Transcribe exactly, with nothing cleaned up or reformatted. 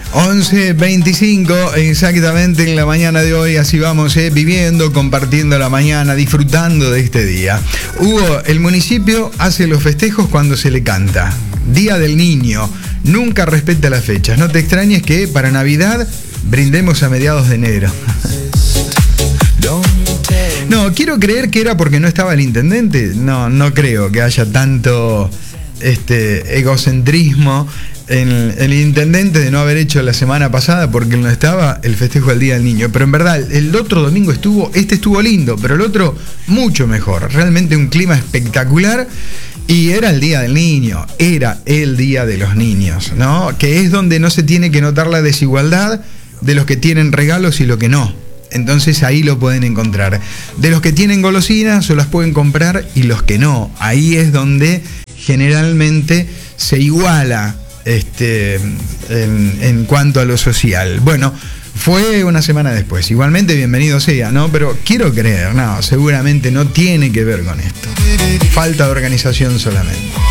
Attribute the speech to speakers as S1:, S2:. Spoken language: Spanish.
S1: once veinticinco exactamente en la mañana de hoy, así vamos, eh, viviendo, compartiendo la mañana, disfrutando de este día. Hugo, el municipio hace los festejos cuando se le canta. Día del Niño, nunca respeta las fechas. No te extrañes que para Navidad brindemos a mediados de enero. No, quiero creer que era porque no estaba el intendente. No, no creo que haya tanto este, egocentrismo en el intendente de no haber hecho la semana pasada porque él no estaba el festejo del Día del Niño. Pero en verdad, el otro domingo estuvo, este estuvo lindo, pero el otro mucho mejor. Realmente un clima espectacular y era el Día del Niño, era el Día de los Niños, ¿no? Que es donde no se tiene que notar la desigualdad de los que tienen regalos y los que no. Entonces ahí lo pueden encontrar. De los que tienen golosinas se las pueden comprar y los que no. Ahí es donde generalmente se iguala este, en, en cuanto a lo social. Bueno, fue una semana después. Igualmente bienvenido sea, ¿no? Pero quiero creer, no, seguramente no tiene que ver con esto. Falta de organización solamente.